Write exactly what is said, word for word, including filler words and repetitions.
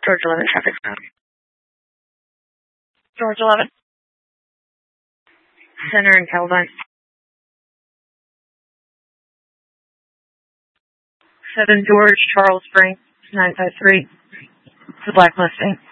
George eleven traffic stop. George eleven. Center and Caldine. seven George, Charles Spring, nine five three. It's a black Mustang.